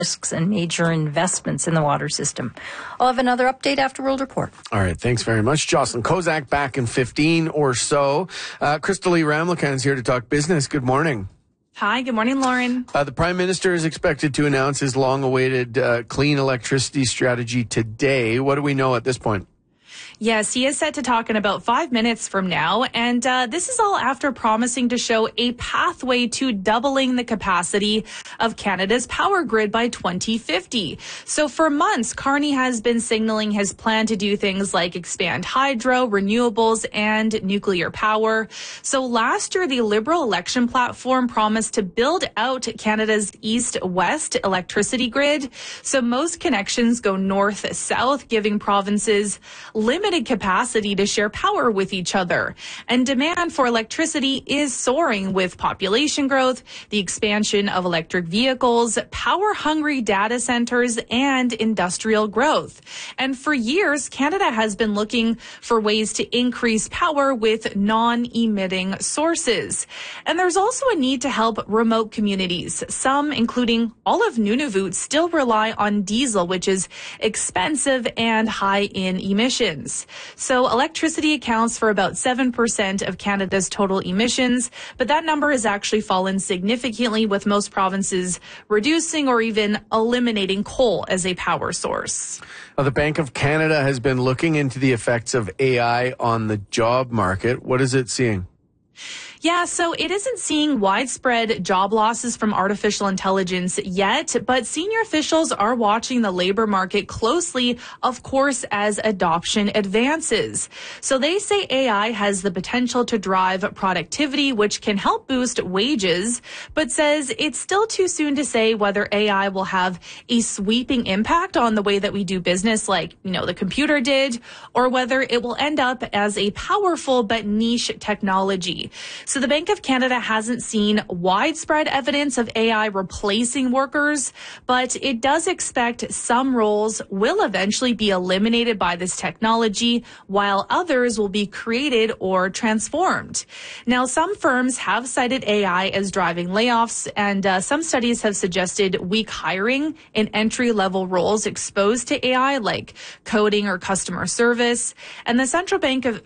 risks and major investments in the water system. I'll have another update after World Report. All right, thanks very much. Jocelyn Kozak back in 15 or so. Crystal Lee Ramlakan is here to talk business. Good morning. Hi, good morning, Lauren. The Prime Minister is expected to announce his long-awaited clean electricity strategy today. What do we know at this point? Yes, he is set to talk in about 5 minutes from now. And this is all after promising to show a pathway to doubling the capacity of Canada's power grid by 2050. So for months, Carney has been signaling his plan to do things like expand hydro, renewables, and nuclear power. So last year, the Liberal election platform promised to build out Canada's east-west electricity grid. So most connections go north-south, giving provinces limited capacity to share power with each other. And demand for electricity is soaring with population growth, the expansion of electric vehicles, power-hungry data centers, and industrial growth. And for years, Canada has been looking for ways to increase power with non-emitting sources. And there's also a need to help remote communities. Some, including all of Nunavut, still rely on diesel, which is expensive and high in emissions. So electricity accounts for about 7% of Canada's total emissions, but that number has actually fallen significantly, with most provinces reducing or even eliminating coal as a power source. The Bank of Canada has been looking into the effects of AI on the job market. What is it seeing? Yeah, so it isn't seeing widespread job losses from artificial intelligence yet, but senior officials are watching the labor market closely, of course, as adoption advances. So they say AI has the potential to drive productivity, which can help boost wages, but says it's still too soon to say whether AI will have a sweeping impact on the way that we do business like, the computer did, or whether it will end up as a powerful but niche technology. So the Bank of Canada hasn't seen widespread evidence of AI replacing workers, but it does expect some roles will eventually be eliminated by this technology, while others will be created or transformed. Now, some firms have cited AI as driving layoffs, and some studies have suggested weak hiring in entry-level roles exposed to AI, like coding or customer service. And the central bank of,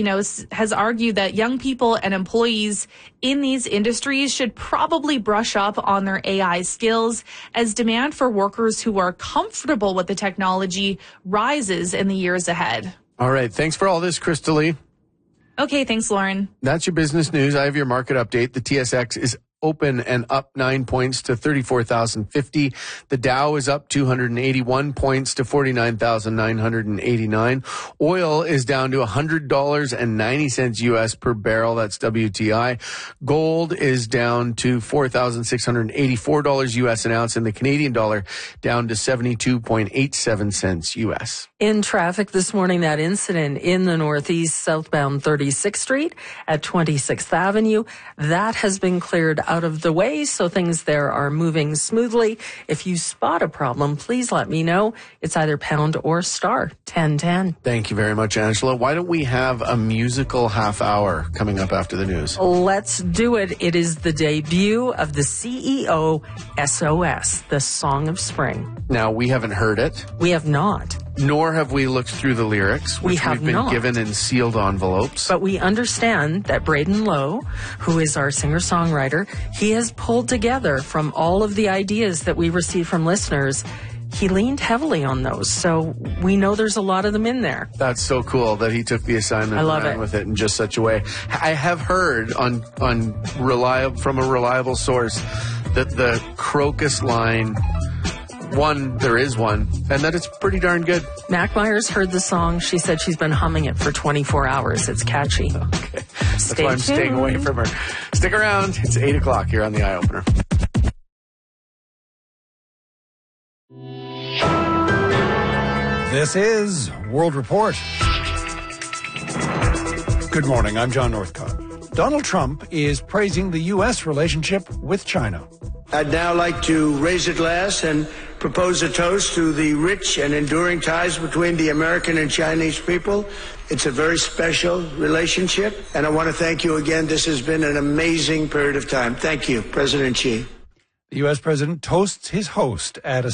has argued that young people and employees in these industries should probably brush up on their AI skills as demand for workers who are comfortable with the technology rises in the years ahead. All right. Thanks for all this, Crystal Lee. Okay. Thanks, Lauren. That's your business news. I have your market update. The TSX is open and up 9 points to 34,050. The Dow is up 281 points to 49,989. Oil is down to $100.90 US per barrel. That's WTI. Gold is down to $4,684 US an ounce, and the Canadian dollar down to 72.87 cents US. In traffic this morning, that incident in the Northeast, southbound 36th Street at 26th Avenue, that has been cleared out of the way, so things there are moving smoothly. If you spot a problem, please let me know. It's either pound or star 1010. Thank you very much, Angela. Why don't we have a musical half hour coming up after the news? Let's do it. It is the debut of the CEO SOS, the Song of Spring. Now, we haven't heard it. We have not. Nor have we looked through the lyrics, which we've been given in sealed envelopes. But we understand that Braden Lowe, who is our singer-songwriter, he has pulled together from all of the ideas that we receive from listeners. He leaned heavily on those, so we know there's a lot of them in there. That's so cool that he took the assignment and ran with it in just such a way. I have heard from a reliable source that the Crocus line, there is one, and that it's pretty darn good. Mac Myers heard the song. She said she's been humming it for 24 hours. It's catchy. Okay. That's why I'm staying away from her. Stick around. It's 8 o'clock here on the Eye Opener. This is World Report. Good morning. I'm John Northcott. Donald Trump is praising the U.S. relationship with China. I'd now like to raise a glass and propose a toast to the rich and enduring ties between the American and Chinese people. It's a very special relationship, and I want to thank you again. This has been an amazing period of time. Thank you, President Xi. The U.S. president toasts his host at a